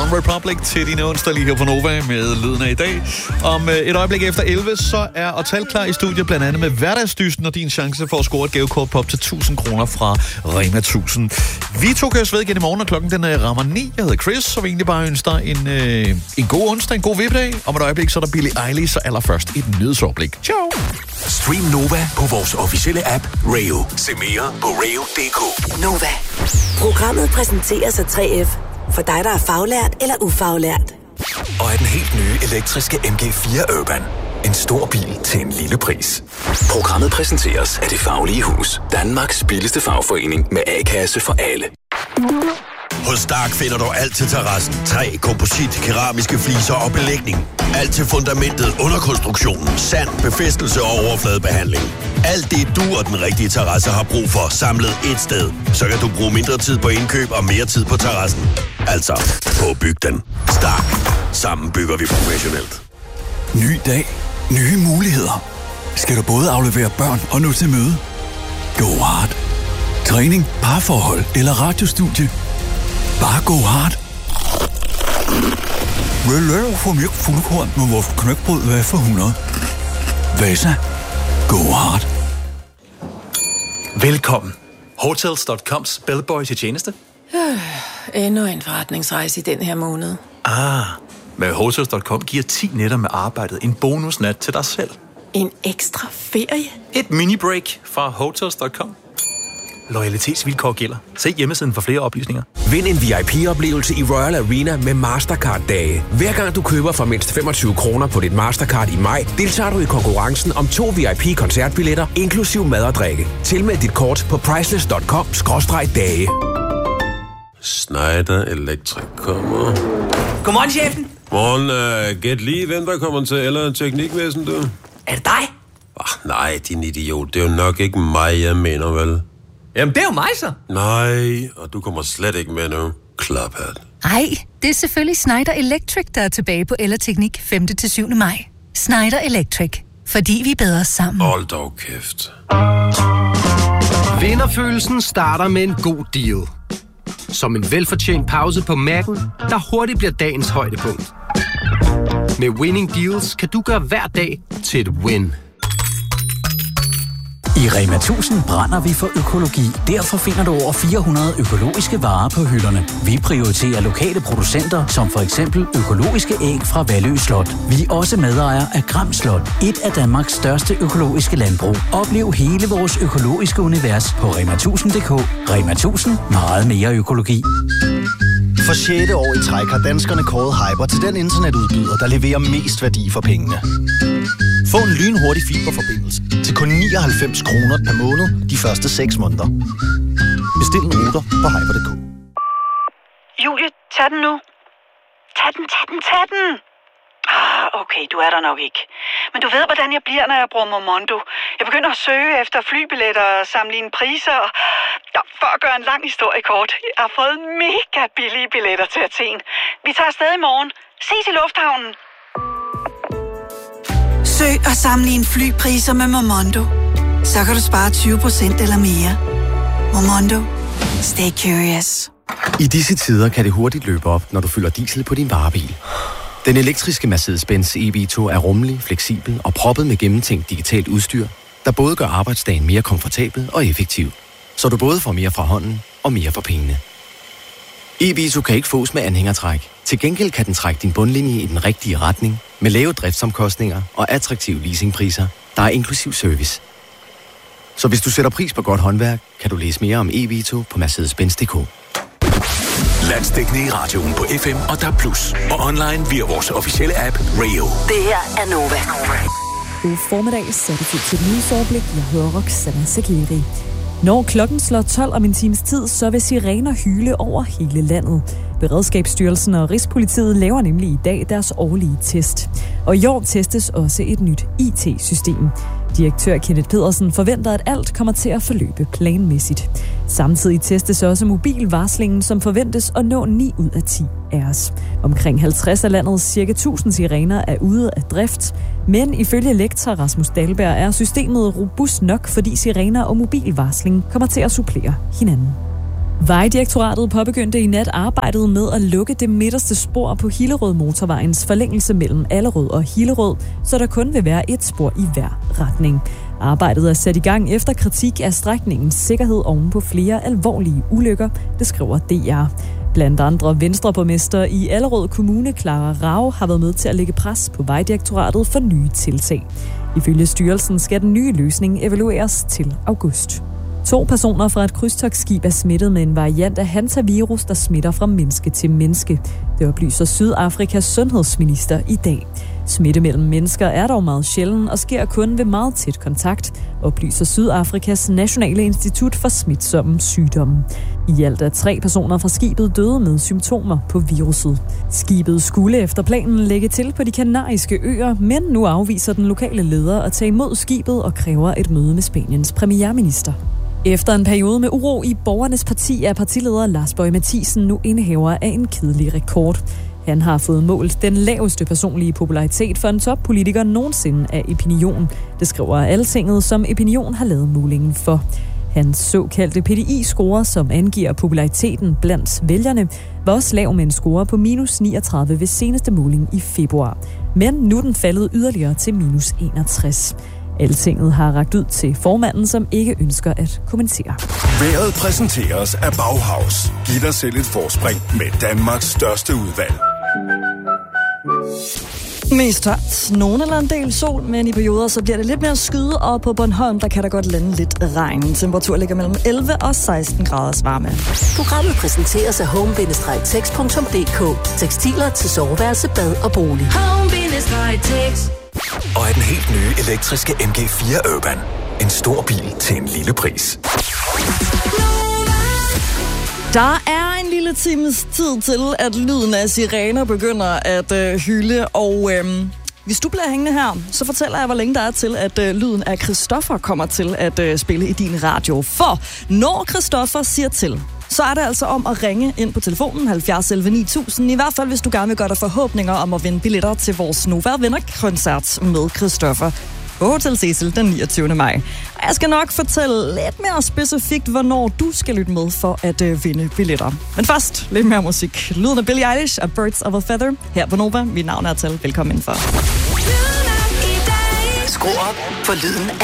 One Republic til din onsdag lige her på Nova med lyden af i dag. Om et øjeblik efter 11, så er Otal klar i studiet, blandt andet med hverdagsdysten og din chance for at score et gavekort på op til 1000 kroner fra Rema 1000. Vi to køres ved igen i morgen, og klokken den rammer 9. Jeg hedder Chris, så vi egentlig bare ønsker dig en god onsdag, en god vipdag. Om et øjeblik, så er der Billie Eilish, så allerførst et nyhedsoverblik. Ciao! Stream Nova på vores officielle app, Rayo. Se mere på rayo.dk. Nova. Programmet præsenteres af 3F. For dig, der er faglært eller ufaglært. Og er den helt nye elektriske MG4 Urban. En stor bil til en lille pris. Programmet præsenteres af Det Faglige Hus. Danmarks billigste fagforening med A-kasse for alle. Hos Stark finder du alt til terrassen. Træ, komposit, keramiske fliser og belægning. Alt til fundamentet, underkonstruktionen, sand, befæstelse og overfladebehandling. Alt det du og den rigtige terrasse har brug for, samlet ét sted. Så kan du bruge mindre tid på indkøb og mere tid på terrassen. Altså, på at bygge den. Stark. Sammen bygger vi professionelt. Ny dag. Nye muligheder. Skal du både aflevere børn og nå til møde? Go hard. Træning, parforhold eller radiostudie. Bare go hard. For mjølk fuldkorn med vores knækbrød, hvad for 100? Vasa. Go hard. Velkommen. Hotels.coms bellboy til tjeneste. Endnu en forretningsrejse i den her måned. Med Hotels.com giver 10 nætter med arbejdet en bonusnat til dig selv. En ekstra ferie? Et mini-break fra Hotels.com. Loyalitetsvilkår gælder. Se hjemmesiden for flere oplysninger. Vind en VIP-oplevelse i Royal Arena med Mastercard-dage. Hver gang du køber for mindst 25 kroner på dit Mastercard i maj, deltager du i konkurrencen om 2 VIP-koncertbilletter, inklusiv mad og drikke. Tilmeld dit kort på priceless.com/dage. Schneider Electric kommer. Godmorgen, chefen. Morgen, gæt lige, hvem der kommer til eller teknikvæsen, du? Er det dig? Nej, din idiot. Det er jo nok ikke mig, jeg mener, vel? Jamen, det er jo mig, så. Nej, og du kommer slet ikke med nu. Klaphat. Ej, det er selvfølgelig Schneider Electric, der er tilbage på Ellerteknik 5. til 7. maj. Schneider Electric. Fordi vi er bedre sammen. Hold dog kæft. Vinderfølelsen starter med en god deal. Som en velfortjent pause på Mac'en, der hurtigt bliver dagens højdepunkt. Med Winning Deals kan du gøre hver dag til et win. I Rema 1000 brænder vi for økologi. Derfor finder du over 400 økologiske varer på hylderne. Vi prioriterer lokale producenter, som for eksempel økologiske æg fra Vallø Slot. Vi er også medejer af Gram Slot, et af Danmarks største økologiske landbrug. Oplev hele vores økologiske univers på rema1000.dk. Rema 1000. Meget mere økologi. For 6. år i træk har danskerne kåret Hyper til den internetudbyder, der leverer mest værdi for pengene. Få en lynhurtig fiberforbindelse til kun 99 kroner per måned de første 6 måneder. Bestil en router på hyper.dk. Julie, tag den nu. Tag den. Okay, du er der nok ikke. Men du ved, hvordan jeg bliver, når jeg bruger Momondo. Jeg begynder at søge efter flybilletter og sammenligne priser. For at gøre en lang historie kort. Jeg har fået mega billige billetter til Athen. Vi tager afsted i morgen. Ses i lufthavnen. Søg og sammenlign flypriser med Momondo. Så kan du spare 20% eller mere. Momondo. Stay curious. I disse tider kan det hurtigt løbe op, når du fylder diesel på din varebil. Den elektriske Mercedes-Benz EV2 er rummelig, fleksibel og proppet med gennemtænkt digitalt udstyr, der både gør arbejdsdagen mere komfortabel og effektiv, så du både får mere fra hånden og mere for pengene. EV2 kan ikke fås med anhængertræk. Til gengæld kan den trække din bundlinje i den rigtige retning, med lave driftsomkostninger og attraktive leasingpriser, der er inklusiv service. Så hvis du sætter pris på godt håndværk, kan du læse mere om EV2 på Mercedes-Benz.dk. Landsdækkende i radioen på FM og DAB+. Og online via vores officielle app, Rayo. Det her er Nova. God formiddag, så er det tid til et nyhedsoverblik. Jeg hedder Roxanna Sagiri. Når klokken slår 12 om en times tid, så vil sirener hyle over hele landet. Beredskabsstyrelsen og Rigspolitiet laver nemlig i dag deres årlige test. Og i år testes også et nyt IT-system. Direktør Kenneth Pedersen forventer, at alt kommer til at forløbe planmæssigt. Samtidig testes også mobilvarslingen, som forventes at nå 9 ud af 10 af os. Omkring 50 af landets ca. 1000 sirener er ude af drift, men ifølge lektor Rasmus Dahlberg er systemet robust nok, fordi sirener og mobilvarsling kommer til at supplere hinanden. Vejdirektoratet påbegyndte i nat arbejdet med at lukke det midterste spor på Hillerød Motorvejens forlængelse mellem Allerød og Hillerød, så der kun vil være et spor i hver retning. Arbejdet er sat i gang efter kritik af strækningens sikkerhed oven på flere alvorlige ulykker, det skriver DR. Blandt andre Venstreborgmester i Allerød Kommune, Clara Rau, har været med til at lægge pres på Vejdirektoratet for nye tiltag. Ifølge styrelsen skal den nye løsning evalueres til august. 2 personer fra et krydstogtskib er smittet med en variant af hantavirus, der smitter fra menneske til menneske. Det oplyser Sydafrikas sundhedsminister i dag. Smitte mellem mennesker er dog meget sjælden og sker kun ved meget tæt kontakt, oplyser Sydafrikas Nationale Institut for Smitsomme Sygdomme. I alt er 3 personer fra skibet døde med symptomer på viruset. Skibet skulle efter planen lægge til på de Kanariske Øer, men nu afviser den lokale leder at tage imod skibet og kræver et møde med Spaniens premierminister. Efter en periode med uro i Borgernes Parti er partileder Lars Boje Mathiesen nu indehaver af en kedelig rekord. Han har fået målt den laveste personlige popularitet for en toppolitiker nogensinde af Opinion. Det skriver Altinget, som Opinion har lavet målingen for. Hans såkaldte PDI-score, som angiver populariteten blandt vælgerne, var også lav med en score på -39 ved seneste måling i februar. Men nu er den faldet yderligere til -61. Altinget har rakt ud til formanden, som ikke ønsker at kommentere. Vejret præsenteres af Bauhaus. Giv dig selv et forspring med Danmarks største udvalg. Mest tørt. Nogen eller en del sol, men i perioder så bliver det lidt mere skyde, og på Bornholm, der kan der godt lande lidt regn. Temperatur ligger mellem 11 og 16 graders varme. Programmet præsenteres af home-tex.dk. Tekstiler til soveværelse, bad og bolig. Home-tex. Og er den helt nye elektriske MG4 Urban. En stor bil til en lille pris. Der er en lille times tid til, at lyden af sirener begynder at hylde, og hvis du bliver hængende her, så fortæller jeg, hvor længe der er til, at lyden af Christoffer kommer til at spille i din radio. For når Christoffer siger til, så er det altså om at ringe ind på telefonen 70 11 9000, i hvert fald hvis du gerne vil gøre dig forhåbninger om at vinde billetter til vores Nova Venner-koncert med Christoffer på Hotel Cecil den 29. maj. Og jeg skal nok fortælle lidt mere specifikt, hvornår du skal lytte med for at vinde billetter. Men først lidt mere musik. Lyden af Billie Eilish og Birds of a Feather her på Nova. Mit navn er Tal. Velkommen indenfor. Skru op for lyden af